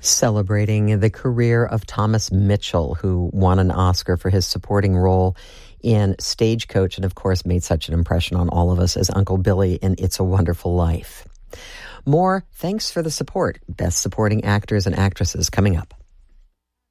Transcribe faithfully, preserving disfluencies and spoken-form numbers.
Celebrating the career of Thomas Mitchell, who won an Oscar for his supporting role in Stagecoach and, of course, made such an impression on all of us as Uncle Billy in It's a Wonderful Life. More Thanks for the Support, Best Supporting Actors and Actresses coming up.